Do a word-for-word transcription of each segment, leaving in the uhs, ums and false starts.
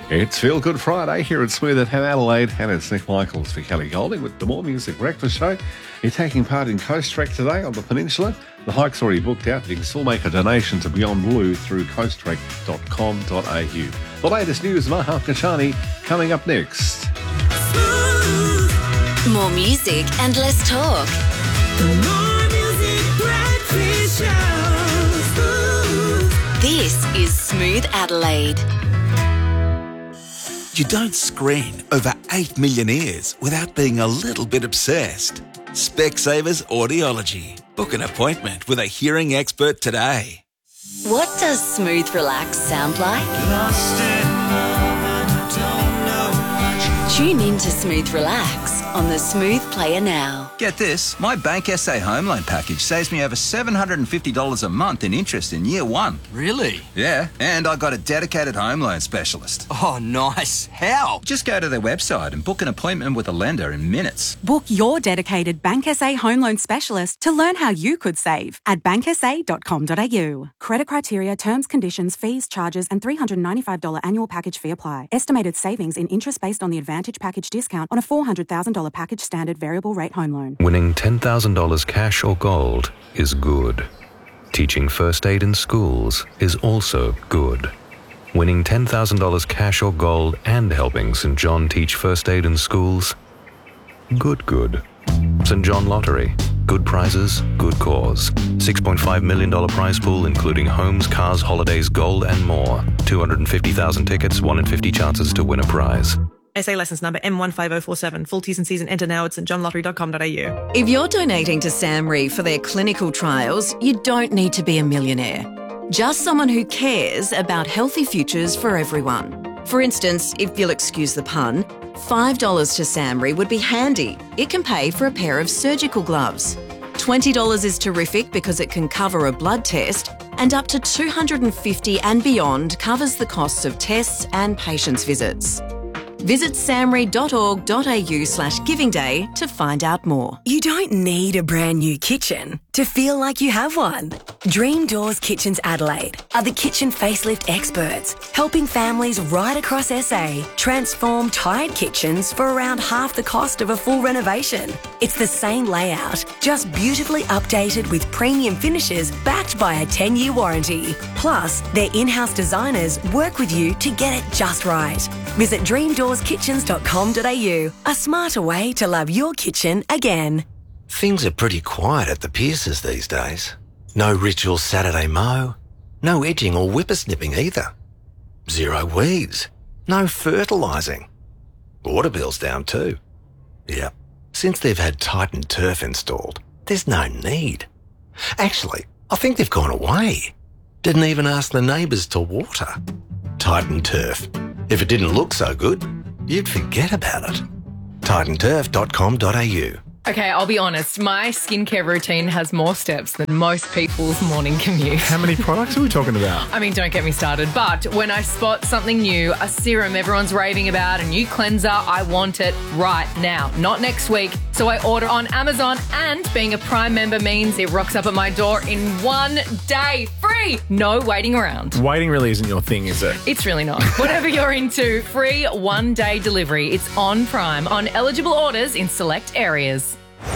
It's Feel Good Friday here at Smooth at Adelaide, and it's Nick Michaels for Kelly Golding with the More Music Breakfast Show. You're taking part in Coast Trek today on the Peninsula. The hike's already booked out, but you can still make a donation to Beyond Blue through coast trek dot com dot a u. The latest news, Mahal Kashani, coming up next. More music and less talk. More Music Breakfast Show. This is Smooth Adelaide. You don't screen over eight million ears without being a little bit obsessed. Specsavers Audiology. Book an appointment with a hearing expert today. What does Smooth Relax sound like? Lost in love and I don't know much. Tune in to Smooth Relax on the Smooth Player now. Get this, my Bank S A home loan package saves me over seven hundred fifty dollars a month in interest in year one. Really? Yeah, and I got a dedicated home loan specialist. Oh, nice. How? Just go to their website and book an appointment with a lender in minutes. Book your dedicated Bank S A home loan specialist to learn how you could save at bank s a dot com dot a u. Credit criteria, terms, conditions, fees, charges and three hundred ninety-five dollars annual package fee apply. Estimated savings in interest based on the Advantage package discount on a four hundred thousand dollars package standard variable rate home loan. Winning ten thousand dollars cash or gold is good. Teaching first aid in schools is also good. Winning ten thousand dollars cash or gold and helping Saint John teach first aid in schools? Good, good. Saint John Lottery. Good prizes, good cause. six point five million dollars prize pool including homes, cars, holidays, gold and more. two hundred fifty thousand tickets, one in fifty chances to win a prize. S A licence number M one five oh four seven. Full T's and C's and enter now at st john lottery dot com dot a u. If you're donating to SAMRE for their clinical trials, you don't need to be a millionaire. Just someone who cares about healthy futures for everyone. For instance, if you'll excuse the pun, five dollars to SAMRE would be handy. It can pay for a pair of surgical gloves. twenty dollars is terrific because it can cover a blood test, and up to two hundred fifty dollars and beyond covers the costs of tests and patients' visits. Visit samre dot org dot a u slash giving day to find out more. You don't need a brand new kitchen to feel like you have one. Dream Doors Kitchens Adelaide are the kitchen facelift experts, helping families right across S A transform tired kitchens for around half the cost of a full renovation. It's the same layout, just beautifully updated with premium finishes backed by a ten-year warranty. Plus, their in-house designers work with you to get it just right. Visit dream doors kitchens dot com dot a u, a smarter way to love your kitchen again. Things are pretty quiet at the Pierces these days. No ritual Saturday mow, no edging or whippersnipping either. Zero weeds, no fertilising. Water bill's down too. Yep, since they've had Titan Turf installed, there's no need. Actually, I think they've gone away. Didn't even ask the neighbours to water. Titan Turf. If it didn't look so good, you'd forget about it. titan turf dot com dot a u. Okay, I'll be honest. My skincare routine has more steps than most people's morning commute. How many products are we talking about? I mean, don't get me started. But when I spot something new, a serum everyone's raving about, a new cleanser, I want it right now, not next week. So I order on Amazon, and being a Prime member means it rocks up at my door in one day, free. No waiting around. Waiting really isn't your thing, is it? It's really not. Whatever you're into, free one-day delivery. It's on Prime on eligible orders in select areas.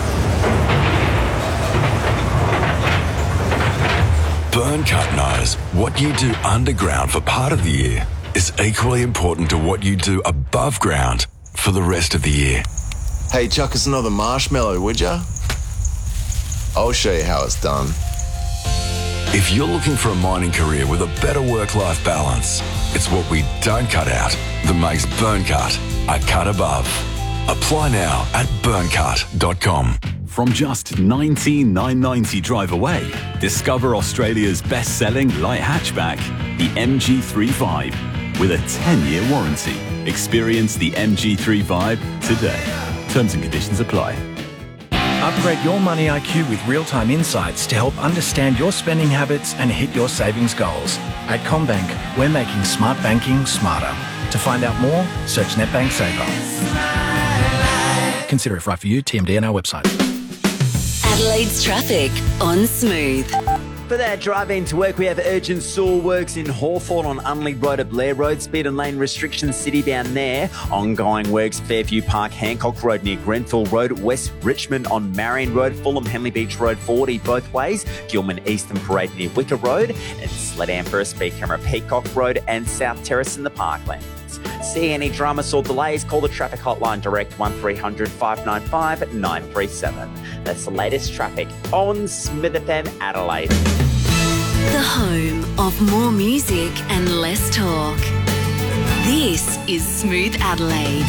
Burncut knows what you do underground for part of the year is equally important to what you do above ground for the rest of the year. Hey, chuck us another marshmallow, would ya? I'll show you how it's done. If you're looking for a mining career with a better work-life balance, it's what we don't cut out that makes Burncut a cut above. Apply now at burncut dot com. From just nineteen thousand nine hundred ninety drive away, discover Australia's best-selling light hatchback, the M G three Vibe, with a ten-year warranty. Experience the M G three Vibe today. Terms and conditions apply. Upgrade your money I Q with real-time insights to help understand your spending habits and hit your savings goals. At CommBank, we're making smart banking smarter. To find out more, search NetBank Saver. Consider if right for you. T M D on our website. Adelaide's traffic on Smooth. For that drive into work, we have urgent sewer works in Hawthorne on Unley Road at Blair Road. Speed and lane restrictions city down there. Ongoing works Fairview Park, Hancock Road near Grenfell Road. West Richmond on Marion Road. Fulham, Henley Beach Road, forty both ways. Gilman Eastern Parade near Wicker Road. And Sledam for a speed camera, Peacock Road and South Terrace in the Parklands. See any dramas or delays, call the traffic hotline direct one three hundred five nine five nine three seven. That's the latest traffic on Smith F M Adelaide. The home of more music and less talk. This is Smooth Adelaide.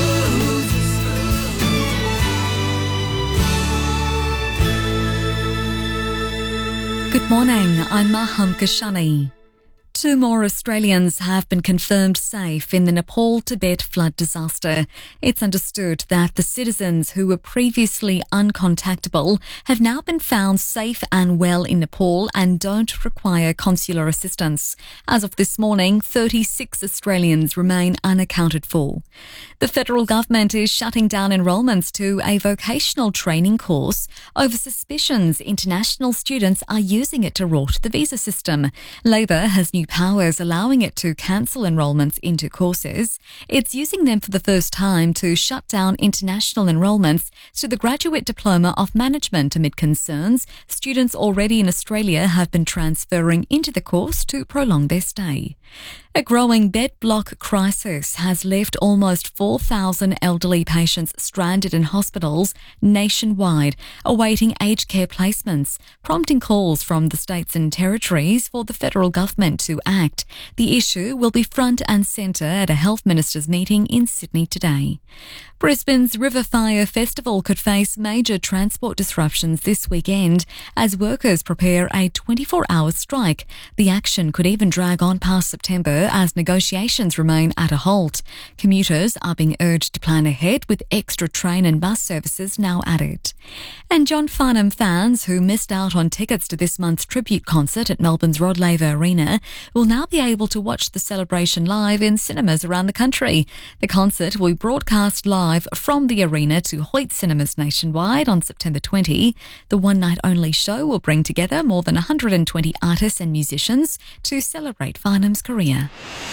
Good morning, I'm Maham Kashani. Two more Australians have been confirmed safe in the Nepal-Tibet flood disaster. It's understood that the citizens who were previously uncontactable have now been found safe and well in Nepal and don't require consular assistance. As of this morning, thirty-six Australians remain unaccounted for. The federal government is shutting down enrolments to a vocational training course over suspicions international students are using it to rort the visa system. Labor has new powers allowing it to cancel enrolments into courses. It's using them for the first time to shut down international enrolments to the Graduate Diploma of Management amid concerns students already in Australia have been transferring into the course to prolong their stay. A growing bed block crisis has left almost four thousand elderly patients stranded in hospitals nationwide, awaiting aged care placements, prompting calls from the states and territories for the federal government to act. The issue will be front and centre at a health ministers' meeting in Sydney today. Brisbane's River Fire Festival could face major transport disruptions this weekend as workers prepare a twenty-four hour strike. The action could even drag on past September as negotiations remain at a halt. Commuters are being urged to plan ahead with extra train and bus services now added. And John Farnham fans who missed out on tickets to this month's tribute concert at Melbourne's Rod Laver Arena will now be able to watch the celebration live in cinemas around the country. The concert will be broadcast live from the arena to Hoyt Cinemas nationwide on September twentieth. The one-night-only show will bring together more than one hundred twenty artists and musicians to celebrate Farnham's career.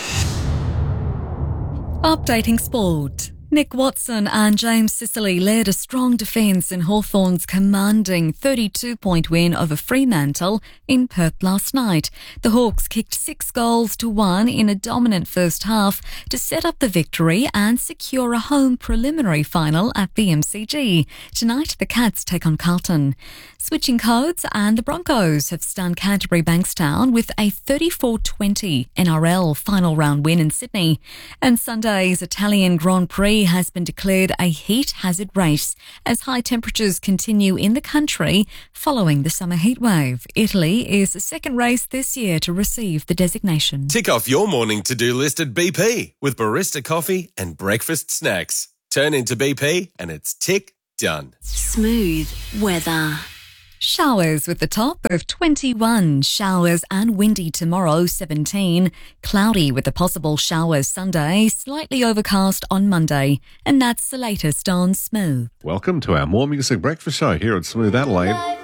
Updating sport. Nick Watson and James Sicily led a strong defence in Hawthorn's commanding thirty-two point win over Fremantle in Perth last night. The Hawks kicked six goals to one in a dominant first half to set up the victory and secure a home preliminary final at the M C G. Tonight, the Cats take on Carlton. Switching codes, and the Broncos have stunned Canterbury Bankstown with a thirty-four twenty N R L final round win in Sydney. And Sunday's Italian Grand Prix has been declared a heat hazard race as high temperatures continue in the country following the summer heatwave. Italy is the second race this year to receive the designation. Tick off your morning to-do list at B P with barista coffee and breakfast snacks. Turn into B P and it's tick done. Smooth weather. Showers with the top of twenty-one. Showers and windy tomorrow, seventeen. Cloudy with the possible showers Sunday. Slightly overcast on Monday. And that's the latest on Smooth. Welcome to our More Music Breakfast Show here at Smooth Adelaide.